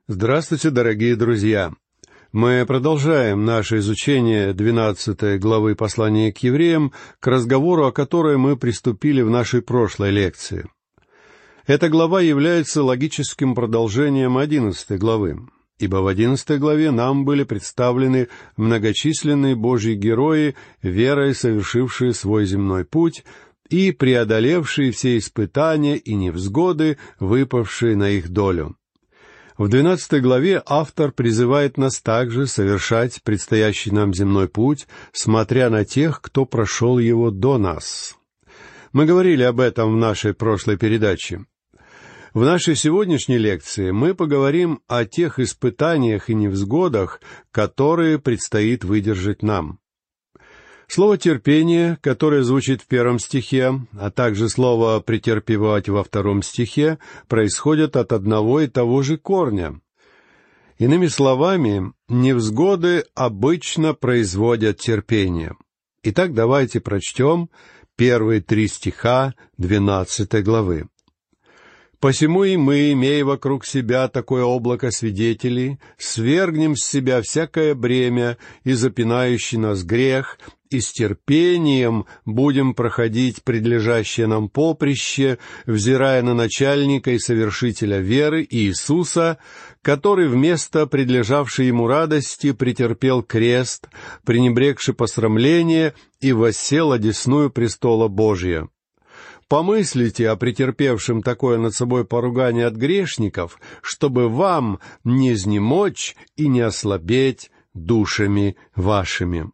Здравствуйте, дорогие друзья! Мы продолжаем наше изучение 12 главы послания к евреям, к разговору о которой мы приступили в нашей прошлой лекции. Эта глава является логическим продолжением 11 главы, ибо в 11 главе нам были представлены многочисленные Божьи герои, верой совершившие свой земной путь и преодолевшие все испытания и невзгоды, выпавшие на их долю. В 12 главе автор призывает нас также совершать предстоящий нам земной путь, смотря на тех, кто прошел его до нас. Мы говорили об этом в нашей прошлой передаче. В нашей сегодняшней лекции мы поговорим о тех испытаниях и невзгодах, которые предстоит выдержать нам. Слово «терпение», которое звучит в 1 стихе, а также слово «претерпевать» во 2 стихе, происходят от одного и того же корня. Иными словами, невзгоды обычно производят терпение. Итак, давайте прочтем первые 3 стиха 12 главы. «Посему и мы, имея вокруг себя такое облако свидетелей, свергнем с себя всякое бремя и запинающий нас грех, и с терпением будем проходить предлежащее нам поприще, взирая на начальника и совершителя веры Иисуса, который вместо предлежавшей ему радости претерпел крест, пренебрегши посрамление, и воссел одесную престола Божия. Помыслите о претерпевшем такое над собой поругание от грешников, чтобы вам не изнемочь и не ослабеть душами вашими».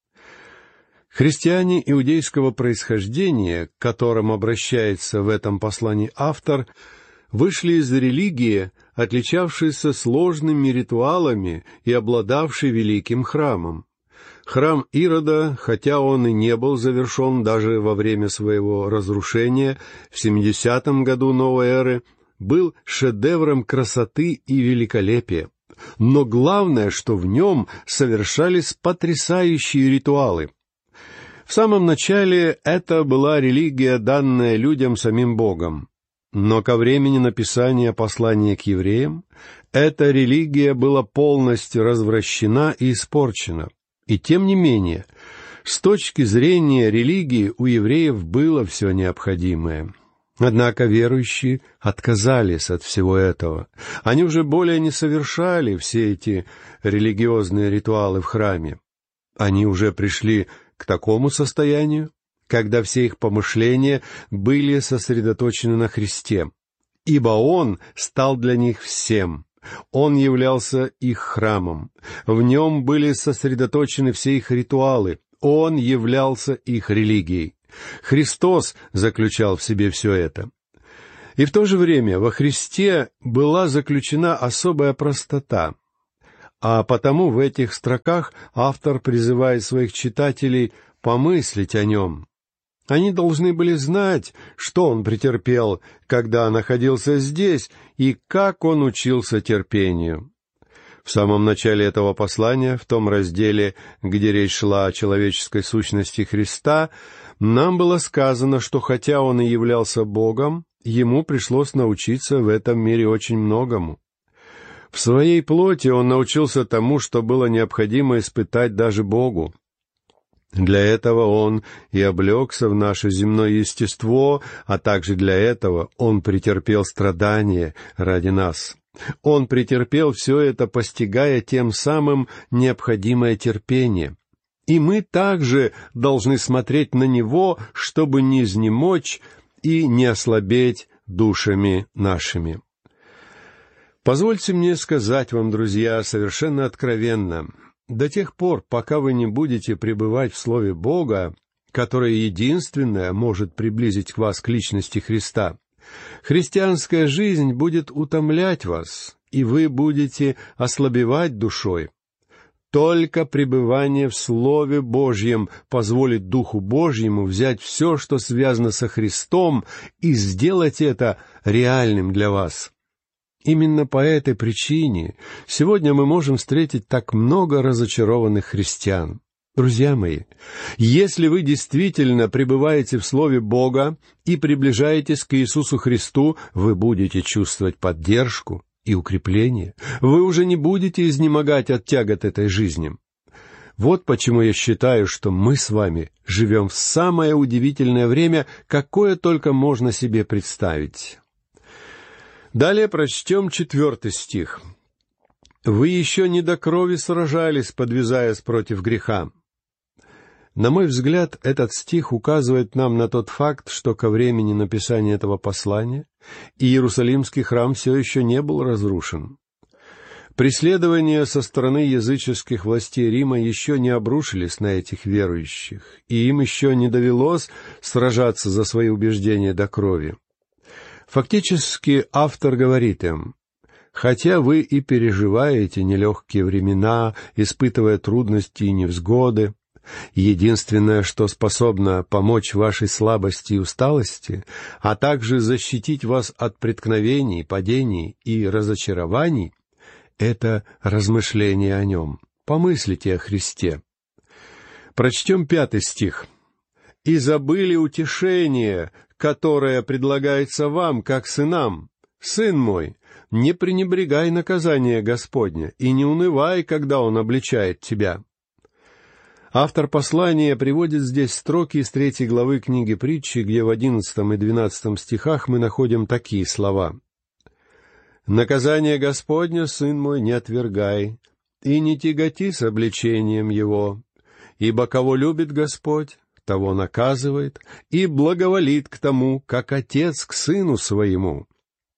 Христиане иудейского происхождения, к которым обращается в этом послании автор, вышли из религии, отличавшейся сложными ритуалами и обладавшей великим храмом. Храм Ирода, хотя он и не был завершен даже во время своего разрушения в 70-м году новой эры, был шедевром красоты и великолепия. Но главное, что в нем совершались потрясающие ритуалы. В самом начале это была религия, данная людям самим Богом. Но ко времени написания послания к евреям эта религия была полностью развращена и испорчена. И тем не менее, с точки зрения религии у евреев было все необходимое. Однако верующие отказались от всего этого. Они уже более не совершали все эти религиозные ритуалы в храме. Они уже пришли к такому состоянию, когда все их помышления были сосредоточены на Христе, ибо Он стал для них всем. Он являлся их храмом. В Нем были сосредоточены все их ритуалы. Он являлся их религией. Христос заключал в себе все это. И в то же время во Христе была заключена особая простота. А потому в этих строках автор призывает своих читателей помыслить о Нем. Они должны были знать, что Он претерпел, когда находился здесь, и как Он учился терпению. В самом начале этого послания, в том разделе, где речь шла о человеческой сущности Христа, нам было сказано, что хотя Он и являлся Богом, Ему пришлось научиться в этом мире очень многому. В своей плоти Он научился тому, что было необходимо испытать даже Богу. Для этого Он и облегся в наше земное естество, а также для этого Он претерпел страдания ради нас. Он претерпел все это, постигая тем самым необходимое терпение. И мы также должны смотреть на Него, чтобы не изнемочь и не ослабеть душами нашими. Позвольте мне сказать вам, друзья, совершенно откровенно, до тех пор, пока вы не будете пребывать в Слове Бога, которое единственное может приблизить вас к личности Христа, христианская жизнь будет утомлять вас, и вы будете ослабевать душой. Только пребывание в Слове Божьем позволит Духу Божьему взять все, что связано со Христом, и сделать это реальным для вас. Именно по этой причине сегодня мы можем встретить так много разочарованных христиан. Друзья мои, если вы действительно пребываете в Слове Бога и приближаетесь к Иисусу Христу, вы будете чувствовать поддержку, и укрепление. Вы уже не будете изнемогать от тягот этой жизни. Вот почему я считаю, что мы с вами живем в самое удивительное время, какое только можно себе представить. Далее прочтем 4 стих. «Вы еще не до крови сражались, подвязаясь против греха». На мой взгляд, этот стих указывает нам на тот факт, что ко времени написания этого послания Иерусалимский храм все еще не был разрушен. Преследования со стороны языческих властей Рима еще не обрушились на этих верующих, и им еще не довелось сражаться за свои убеждения до крови. Фактически автор говорит им: «Хотя вы и переживаете нелегкие времена, испытывая трудности и невзгоды, единственное, что способно помочь вашей слабости и усталости, а также защитить вас от преткновений, падений и разочарований, это размышление о Нем. Помыслите о Христе». Прочтем 5 стих. «И забыли утешение, которое предлагается вам, как сынам. Сын мой, не пренебрегай наказание Господня и не унывай, когда Он обличает тебя». Автор послания приводит здесь строки из 3 главы книги Притчи, где в 11 и 12 стихах мы находим такие слова: «Наказание Господня, сын мой, не отвергай, и не тяготи с обличением его, ибо кого любит Господь, того наказывает, и благоволит к тому, как отец к сыну своему».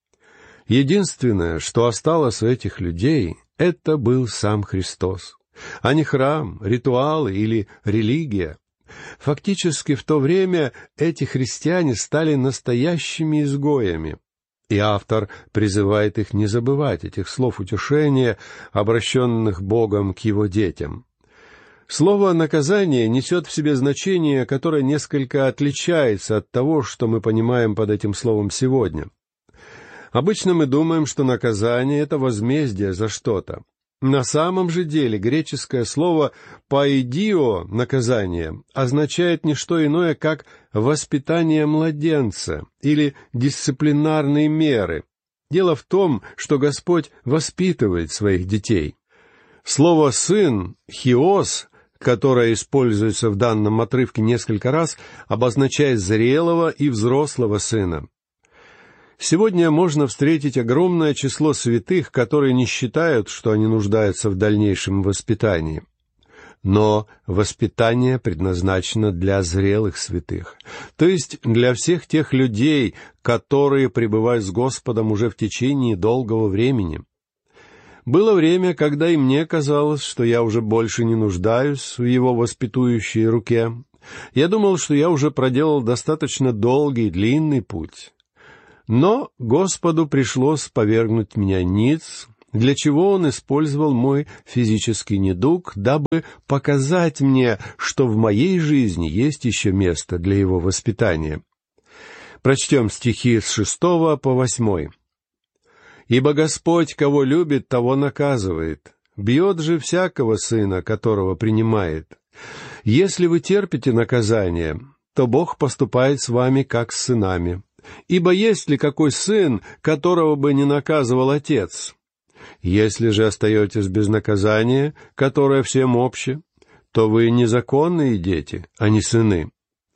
Единственное, что осталось у этих людей, это был сам Христос, а не храм, ритуалы или религия. Фактически в то время эти христиане стали настоящими изгоями, и автор призывает их не забывать этих слов утешения, обращенных Богом к Его детям. Слово «наказание» несет в себе значение, которое несколько отличается от того, что мы понимаем под этим словом сегодня. Обычно мы думаем, что наказание — это возмездие за что-то. На самом же деле греческое слово «паидио» — наказание — означает не что иное, как воспитание младенца или дисциплинарные меры. Дело в том, что Господь воспитывает своих детей. Слово «сын» — «хиос», которое используется в данном отрывке несколько раз, обозначает зрелого и взрослого сына. Сегодня можно встретить огромное число святых, которые не считают, что они нуждаются в дальнейшем воспитании. Но воспитание предназначено для зрелых святых, то есть для всех тех людей, которые пребывают с Господом уже в течение долгого времени. Было время, когда и мне казалось, что я уже больше не нуждаюсь в Его воспитующей руке. Я думал, что я уже проделал достаточно долгий, длинный путь. Но Господу пришлось повергнуть меня ниц, для чего Он использовал мой физический недуг, дабы показать мне, что в моей жизни есть еще место для Его воспитания. Прочтем стихи с 6 по 8. «Ибо Господь, кого любит, того наказывает, бьет же всякого сына, которого принимает. Если вы терпите наказание, то Бог поступает с вами, как с сынами. Ибо есть ли какой сын, которого бы не наказывал отец? Если же остаетесь без наказания, которое всем обще, то вы незаконные дети, а не сыны».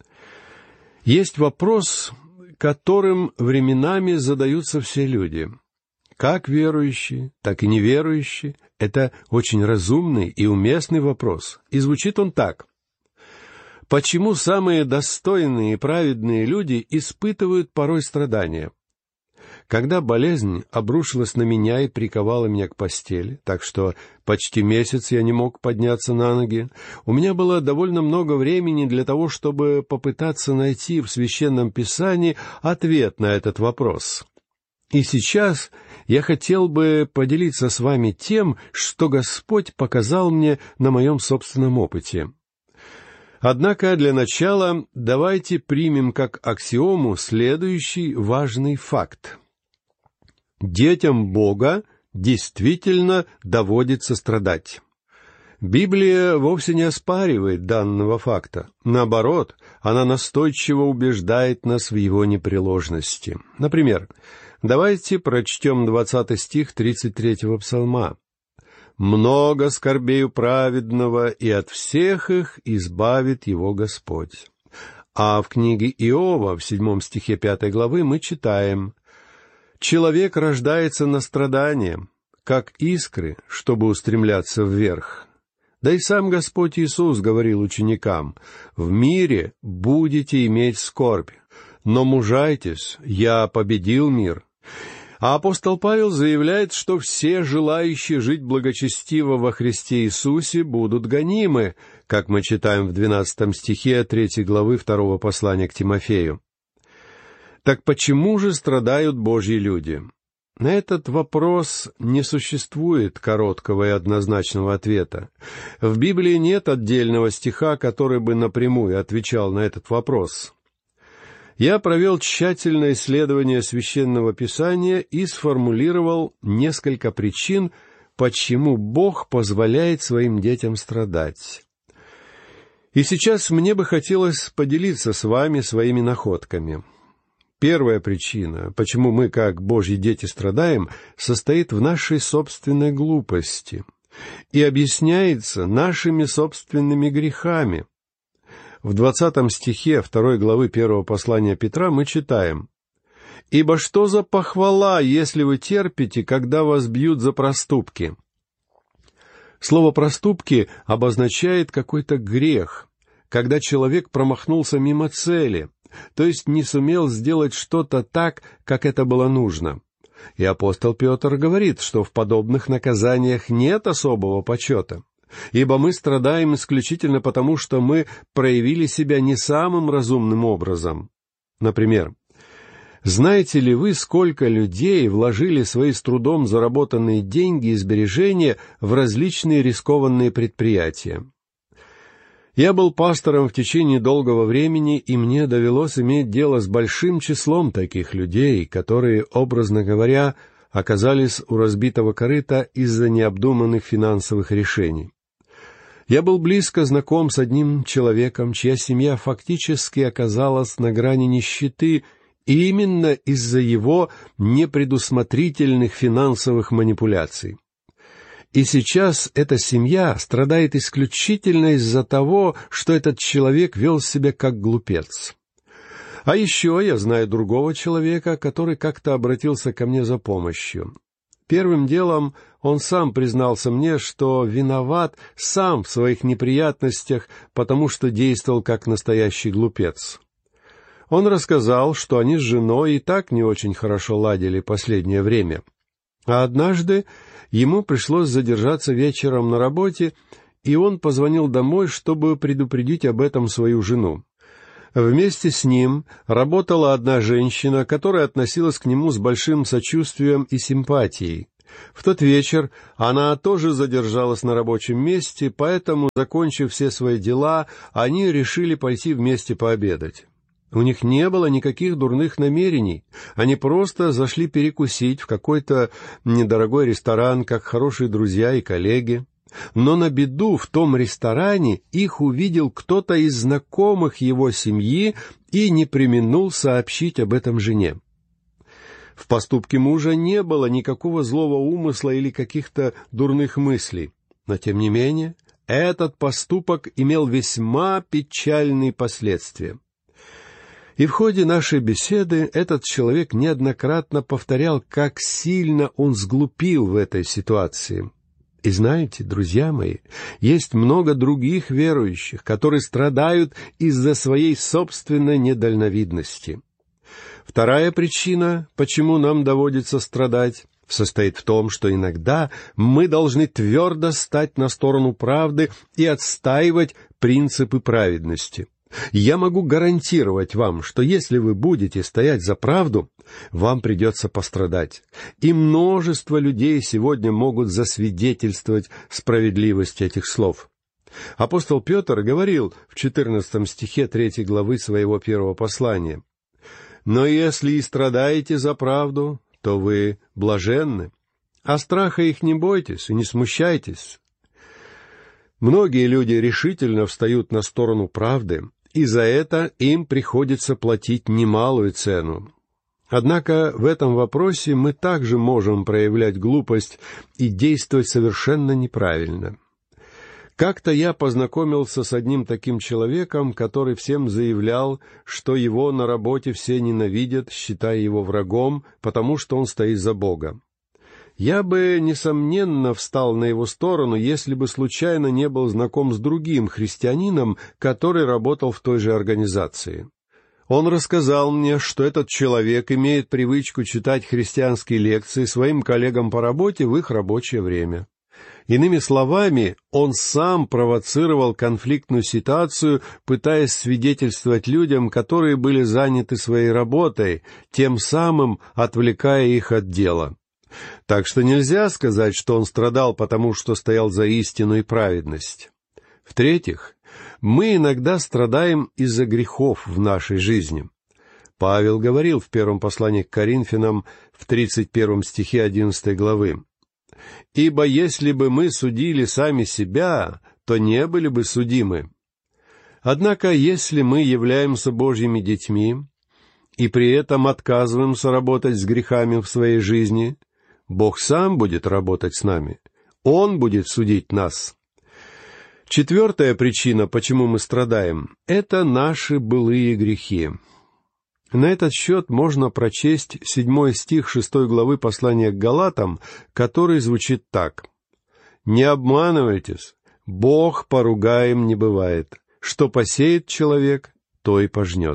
Есть вопрос, которым временами задаются все люди. Как верующие, так и неверующие. Это очень разумный и уместный вопрос. И звучит он так: почему самые достойные и праведные люди испытывают порой страдания? Когда болезнь обрушилась на меня и приковала меня к постели, так что почти месяц я не мог подняться на ноги, у меня было довольно много времени для того, чтобы попытаться найти в Священном Писании ответ на этот вопрос. И сейчас я хотел бы поделиться с вами тем, что Господь показал мне на моем собственном опыте. Однако для начала давайте примем как аксиому следующий важный факт. Детям Бога действительно доводится страдать. Библия вовсе не оспаривает данного факта. Наоборот, она настойчиво убеждает нас в его непреложности. Например, давайте прочтем 20 стих 33-го псалма. «Много скорбей у праведного, и от всех их избавит его Господь». А в книге Иова, в 7 стихе 5 главы, мы читаем: «Человек рождается на страдание, как искры, чтобы устремляться вверх». Да и сам Господь Иисус говорил ученикам: «В мире будете иметь скорбь, но мужайтесь, я победил мир». А апостол Павел заявляет, что все желающие жить благочестиво во Христе Иисусе будут гонимы, как мы читаем в 12 стихе 3 главы 2 послания к Тимофею. Так почему же страдают Божьи люди? На этот вопрос не существует короткого и однозначного ответа. В Библии нет отдельного стиха, который бы напрямую отвечал на этот вопрос. Я провел тщательное исследование Священного Писания и сформулировал несколько причин, почему Бог позволяет своим детям страдать. И сейчас мне бы хотелось поделиться с вами своими находками. Первая причина, почему мы, как Божьи дети, страдаем, состоит в нашей собственной глупости и объясняется нашими собственными грехами. В 20 стихе 2 главы 1 послания Петра мы читаем: «Ибо что за похвала, если вы терпите, когда вас бьют за проступки?» Слово «проступки» обозначает какой-то грех, когда человек промахнулся мимо цели, то есть не сумел сделать что-то так, как это было нужно. И апостол Петр говорит, что в подобных наказаниях нет особого почета, ибо мы страдаем исключительно потому, что мы проявили себя не самым разумным образом. Например, знаете ли вы, сколько людей вложили свои с трудом заработанные деньги и сбережения в различные рискованные предприятия? Я был пастором в течение долгого времени, и мне довелось иметь дело с большим числом таких людей, которые, образно говоря, оказались у разбитого корыта из-за необдуманных финансовых решений. Я был близко знаком с одним человеком, чья семья фактически оказалась на грани нищеты именно из-за его непредусмотрительных финансовых манипуляций. И сейчас эта семья страдает исключительно из-за того, что этот человек вел себя как глупец. А еще я знаю другого человека, который как-то обратился ко мне за помощью. Первым делом он сам признался мне, что виноват сам в своих неприятностях, потому что действовал как настоящий глупец. Он рассказал, что они с женой и так не очень хорошо ладили последнее время. А однажды ему пришлось задержаться вечером на работе, и он позвонил домой, чтобы предупредить об этом свою жену. Вместе с ним работала одна женщина, которая относилась к нему с большим сочувствием и симпатией. В тот вечер она тоже задержалась на рабочем месте, поэтому, закончив все свои дела, они решили пойти вместе пообедать. У них не было никаких дурных намерений. Они просто зашли перекусить в какой-то недорогой ресторан, как хорошие друзья и коллеги. Но на беду в том ресторане их увидел кто-то из знакомых его семьи и не преминул сообщить об этом жене. В поступке мужа не было никакого злого умысла или каких-то дурных мыслей. Но, тем не менее, этот поступок имел весьма печальные последствия. И в ходе нашей беседы этот человек неоднократно повторял, как сильно он сглупил в этой ситуации. И знаете, друзья мои, есть много других верующих, которые страдают из-за своей собственной недальновидности. Вторая причина, почему нам доводится страдать, состоит в том, что иногда мы должны твердо стать на сторону правды и отстаивать принципы праведности. Я могу гарантировать вам, что если вы будете стоять за правду, вам придется пострадать. И множество людей сегодня могут засвидетельствовать справедливость этих слов. Апостол Петр говорил в 14 стихе 3 главы своего первого послания: «Но если и страдаете за правду, то вы блаженны, а страха их не бойтесь и не смущайтесь». Многие люди решительно встают на сторону правды, и за это им приходится платить немалую цену. Однако в этом вопросе мы также можем проявлять глупость и действовать совершенно неправильно. Как-то я познакомился с одним таким человеком, который всем заявлял, что его на работе все ненавидят, считая его врагом, потому что он стоит за Бога. Я бы, несомненно, встал на его сторону, если бы случайно не был знаком с другим христианином, который работал в той же организации. Он рассказал мне, что этот человек имеет привычку читать христианские лекции своим коллегам по работе в их рабочее время. Иными словами, он сам провоцировал конфликтную ситуацию, пытаясь свидетельствовать людям, которые были заняты своей работой, тем самым отвлекая их от дела. Так что нельзя сказать, что он страдал потому, что стоял за истину и праведность. В-третьих, мы иногда страдаем из-за грехов в нашей жизни. Павел говорил в первом послании к Коринфянам в 31 стихе 11 главы: «Ибо если бы мы судили сами себя, то не были бы судимы. Однако, если мы являемся Божьими детьми и при этом отказываемся работать с грехами в своей жизни, Бог сам будет работать с нами. Он будет судить нас». Четвертая причина, почему мы страдаем, — это наши былые грехи. На этот счет можно прочесть 7 стих 6 главы послания к Галатам, который звучит так: «Не обманывайтесь, Бог поругаем не бывает. Что посеет человек, то и пожнет».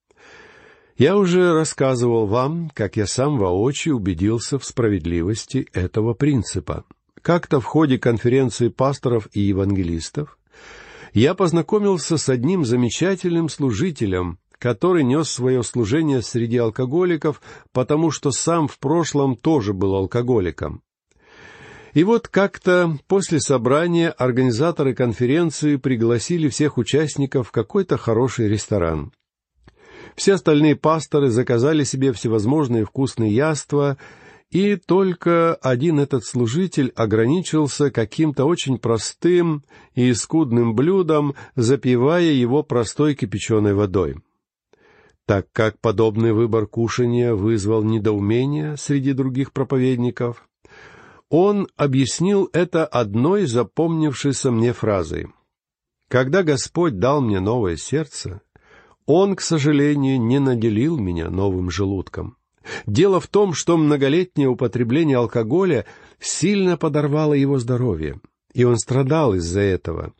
Я уже рассказывал вам, как я сам воочию убедился в справедливости этого принципа. Как-то в ходе конференции пасторов и евангелистов я познакомился с одним замечательным служителем, который нес свое служение среди алкоголиков, потому что сам в прошлом тоже был алкоголиком. И вот как-то после собрания организаторы конференции пригласили всех участников в какой-то хороший ресторан. Все остальные пасторы заказали себе всевозможные вкусные яства, и только один этот служитель ограничился каким-то очень простым и скудным блюдом, запивая его простой кипяченой водой. Так как подобный выбор кушания вызвал недоумение среди других проповедников, он объяснил это одной запомнившейся мне фразой: «Когда Господь дал мне новое сердце, Он, к сожалению, не наделил меня новым желудком. Дело в том, что многолетнее употребление алкоголя сильно подорвало его здоровье, и он страдал из-за этого».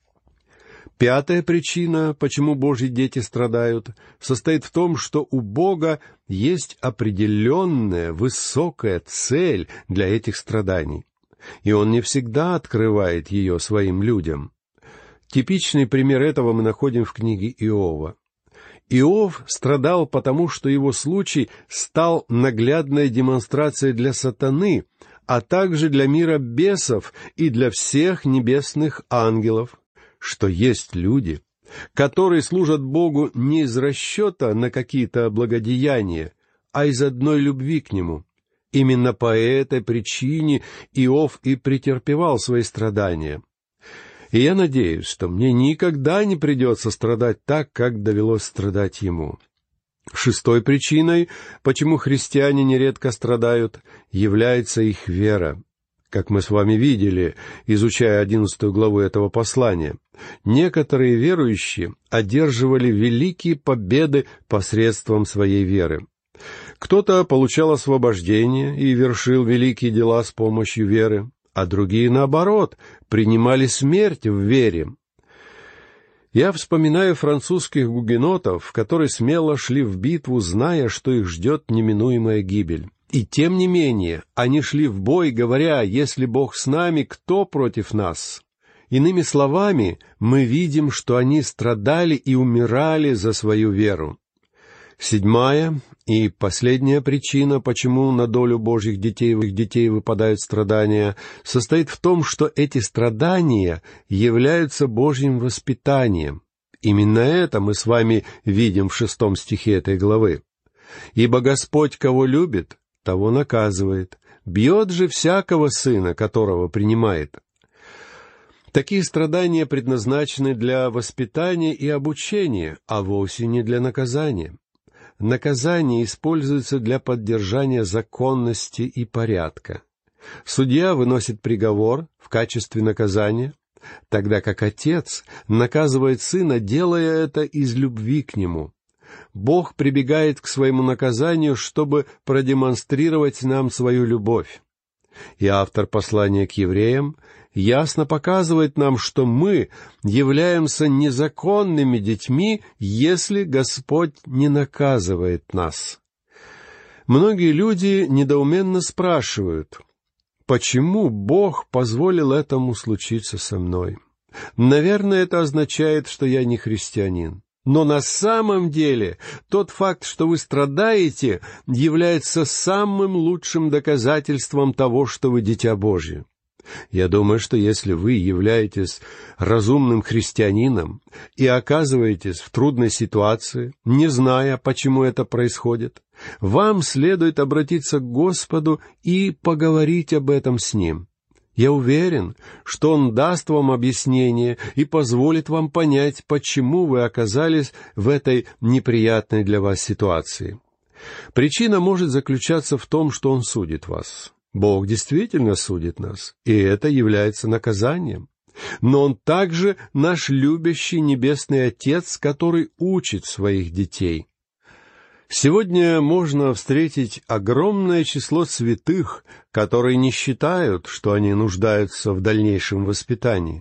Пятая причина, почему Божьи дети страдают, состоит в том, что у Бога есть определенная высокая цель для этих страданий, и Он не всегда открывает ее своим людям. Типичный пример этого мы находим в книге Иова. Иов страдал потому, что его случай стал наглядной демонстрацией для сатаны, а также для мира бесов и для всех небесных ангелов, что есть люди, которые служат Богу не из расчета на какие-то благодеяния, а из одной любви к Нему. Именно по этой причине Иов и претерпевал свои страдания. И я надеюсь, что мне никогда не придется страдать так, как довелось страдать ему. Шестой причиной, почему христиане нередко страдают, является их вера. Как мы с вами видели, изучая 11 главу этого послания, некоторые верующие одерживали великие победы посредством своей веры. Кто-то получал освобождение и вершил великие дела с помощью веры, а другие, наоборот, принимали смерть в вере. Я вспоминаю французских гугенотов, которые смело шли в битву, зная, что их ждет неминуемая гибель. И тем не менее, они шли в бой, говоря: «Если Бог с нами, кто против нас?» Иными словами, мы видим, что они страдали и умирали за свою веру. Седьмая и последняя причина, почему на долю Божьих детей выпадают страдания, состоит в том, что эти страдания являются Божьим воспитанием. Именно это мы с вами видим в 6 стихе этой главы. «Ибо Господь, кого любит, того наказывает, бьет же всякого сына, которого принимает». Такие страдания предназначены для воспитания и обучения, а вовсе не для наказания. Наказание используется для поддержания законности и порядка. Судья выносит приговор в качестве наказания, тогда как отец наказывает сына, делая это из любви к нему. Бог прибегает к своему наказанию, чтобы продемонстрировать нам свою любовь. И автор послания к евреям ясно показывает нам, что мы являемся незаконными детьми, если Господь не наказывает нас. Многие люди недоуменно спрашивают, почему Бог позволил этому случиться со мной? Наверное, это означает, что я не христианин. Но на самом деле тот факт, что вы страдаете, является самым лучшим доказательством того, что вы дитя Божье. Я думаю, что если вы являетесь разумным христианином и оказываетесь в трудной ситуации, не зная, почему это происходит, вам следует обратиться к Господу и поговорить об этом с Ним. Я уверен, что Он даст вам объяснение и позволит вам понять, почему вы оказались в этой неприятной для вас ситуации. Причина может заключаться в том, что Он судит вас. Бог действительно судит нас, и это является наказанием. Но Он также наш любящий Небесный Отец, который учит своих детей. Сегодня можно встретить огромное число святых, которые не считают, что они нуждаются в дальнейшем воспитании.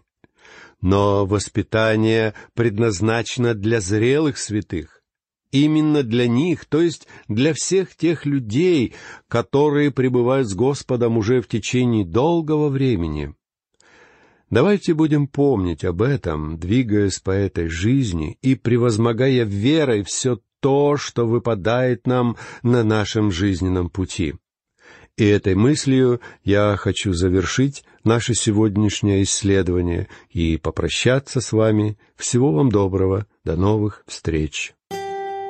Но воспитание предназначено для зрелых святых. Именно для них, то есть для всех тех людей, которые пребывают с Господом уже в течение долгого времени. Давайте будем помнить об этом, двигаясь по этой жизни и превозмогая верой все то, что выпадает нам на нашем жизненном пути. И этой мыслью я хочу завершить наше сегодняшнее исследование и попрощаться с вами. Всего вам доброго. До новых встреч.